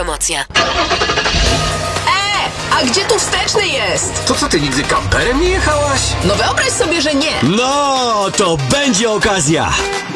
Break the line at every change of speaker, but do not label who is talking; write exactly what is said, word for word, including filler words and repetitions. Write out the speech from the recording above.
promocja.
E, a gdzie tu wsteczny jest?
To co, ty nigdy kamperem nie jechałaś?
No wyobraź sobie, że nie.
No, to będzie okazja!